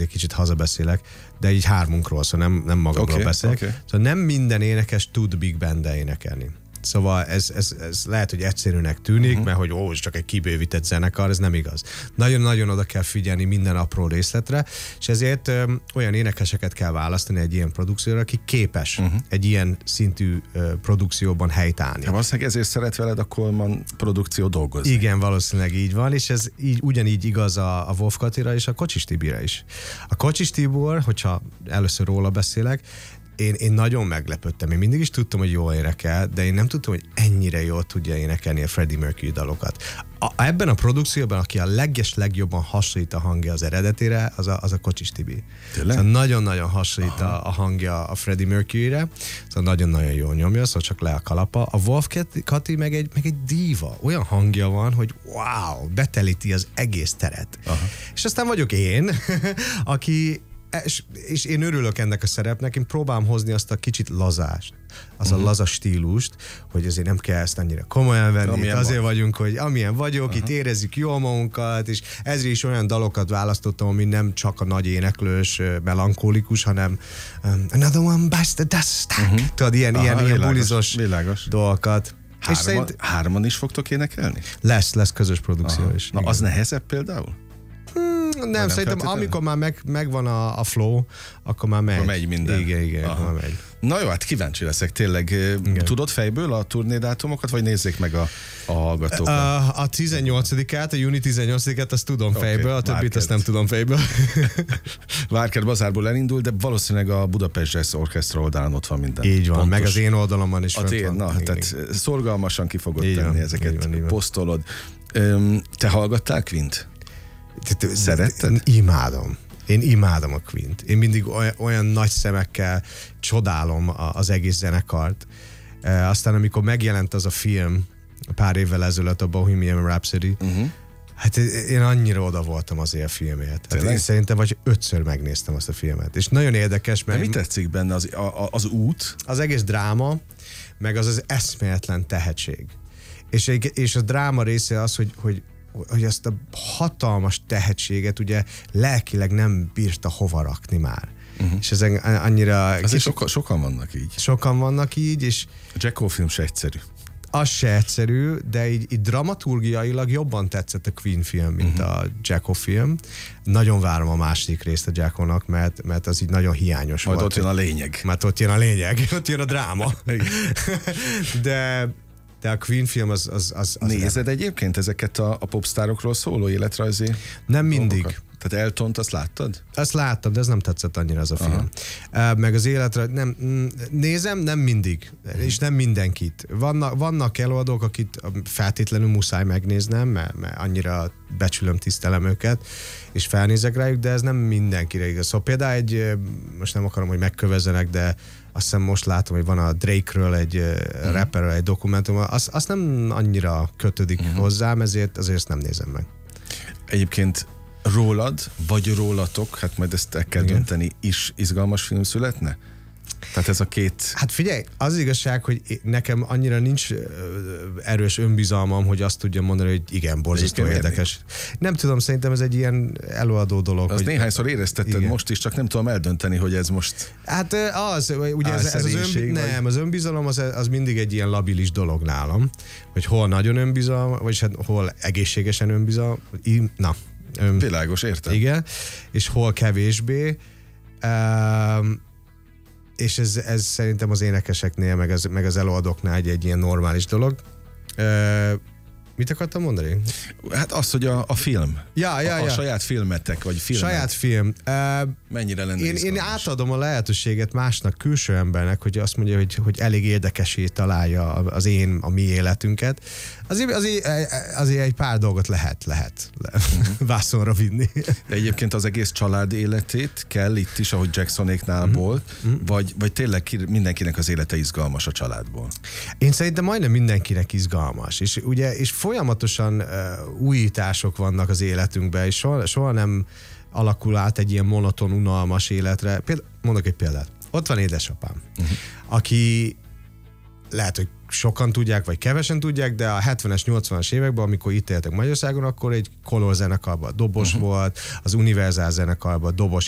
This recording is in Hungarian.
egy kicsit hazabeszélek, de így hármunkról, szóval nem magamról beszélek. Szóval nem minden énekes tud big bandel énekelni. Szóval ez lehet, hogy egyszerűnek tűnik, mert hogy ez csak egy kibővített zenekar, ez nem igaz. Nagyon-nagyon oda kell figyelni minden apró részletre, és ezért olyan énekeseket kell választani egy ilyen produkcióra, aki képes egy ilyen szintű produkcióban helytállni. Ja, valószínűleg ezért szeret veled a Coleman produkció dolgozni. Igen, valószínűleg így van, és ez ugyanígy igaz a Wolf Katira és a Kocsis Tibire is. A Kocsis Tibor, hogyha először róla beszélek, én nagyon meglepődtem. Én mindig is tudtam, hogy jól énekel, de én nem tudtam, hogy ennyire jól tudja énekelni a Freddie Mercury dalokat. Ebben a produkcióban, aki a legjobban hasonlít a hangja az eredetére, az a Kocsis Tibi. Szóval nagyon-nagyon hasonlít a hangja a Freddie Mercuryre, szóval nagyon-nagyon jól nyomja, szóval csak le a kalapa. A Wolf Kati meg egy díva. Olyan hangja van, hogy wow, betelíti az egész teret. És aztán vagyok én, aki és én örülök ennek a szerepnek, én próbálom hozni azt a kicsit lazást, az a laza stílust, hogy azért nem kell ezt annyira komolyan venni, azért vagyunk, hogy amilyen vagyok, itt érezzük jól magunkat, és ezért is olyan dalokat választottam, ami nem csak a nagy éneklős, melankolikus, hanem Another One Bites the Dust. Tudod, ilyen bulizos dolgokat. Hárman is fogtok énekelni? Lesz közös produkció is. Na, az nehezebb például? Nem, szerintem amikor már megvan a flow, akkor már megy. Akkor megy minden. Igen, akkor megy. Na jó, hát kíváncsi leszek tényleg. Igen. Tudod fejből a turnédátumokat, vagy nézzék meg a hallgatók? A 18-át, a júni 18-át azt tudom fejből, a többit azt nem tudom fejből. Várkert Bazárból elindul, de valószínűleg a Budapest Jazz Orchestra oldalán ott van minden. Így van, meg az én oldalamon is van. Tehát szorgalmasan ki fogod tenni ezeket, posztolod. Te hallgattál Quint? Szeretted? Imádom. Én imádom a Quint. Én mindig olyan nagy szemekkel csodálom az egész zenekart. Aztán amikor megjelent az a film pár évvel ezelőtt, a Bohemian Rhapsody, hát én annyira oda voltam azért a filmért. Hát én szerintem vagy 5-ször megnéztem azt a filmet. És nagyon érdekes, mert... De mi tetszik benne? Az út? Az egész dráma, meg az eszméletlen tehetség. És a dráma része az, hogy ezt a hatalmas tehetséget ugye lelkileg nem bírta hova rakni már. És ez annyira... Sokan vannak így. Sokan vannak így, és... A Jacko film se egyszerű. Az se egyszerű, de így dramaturgiailag jobban tetszett a Queen film, mint a Jacko film. Nagyon várom a második részt a Jackonak, mert az így nagyon hiányos volt. Majd ott jön a lényeg. Mert ott jön a lényeg, ott jön a dráma. De a Queen film az nézed egyébként ezeket a popstárokról szóló életrajzi? Nem mindig. Tehát Eltont, azt láttad? Azt láttam, de ez nem tetszett annyira az a film. Meg az életre, nézem, nem mindig, és nem mindenkit. Vannak előadók, akit feltétlenül muszáj megnéznem, mert annyira becsülöm, tisztelem őket, és felnézek rájuk, de ez nem mindenkire igaz. Szóval például most nem akarom, hogy megkövezzenek, de azt hiszem most látom, hogy van a Drake-ről egy rapperről egy dokumentum, azt nem annyira kötődik hozzám, ezért azért ezt nem nézem meg. Egyébként rólad, vagy rólatok, hát majd ezt el kell dönteni, is izgalmas film születne? Tehát ez a két... Hát figyelj, az igazság, hogy nekem annyira nincs erős önbizalmam, hogy azt tudjam mondani, hogy igen, borzasztó érdekes. Nem tudom, szerintem ez egy ilyen előadó dolog. Az néhányszor éreztetted most is, csak nem tudom eldönteni, hogy ez most... Hát ugye az önbizalom az mindig egy ilyen labilis dolog nálam, hogy hol nagyon önbizalom, vagy hát hol egészségesen önbizalom. Világos, értem. Igen, és hol kevésbé. És ez szerintem az énekeseknél, meg az előadóknál egy ilyen normális dolog. Mit akartam mondani? Hát az, hogy a film. A saját filmetek, vagy filmek. Saját film. Mennyire lenne én átadom a lehetőséget másnak, külső embernek, hogy azt mondja, hogy elég érdekesé találja a mi életünket. Azért egy pár dolgot lehet vászonra vinni. De egyébként az egész család életét kell itt is, ahogy Jacksonéknál volt, vagy tényleg mindenkinek az élete izgalmas a családból? Én szerintem majdnem mindenkinek izgalmas. És folyamatosan újítások vannak az életünkben, és soha nem alakul át egy ilyen monoton, unalmas életre. Mondok egy példát. Ott van édesapám, aki lehet, hogy sokan tudják, vagy kevesen tudják, de a 70-es, 80-as években, amikor itt éltek Magyarországon, akkor egy kolor zenekarban dobos volt, az Univerzál zenekarban dobos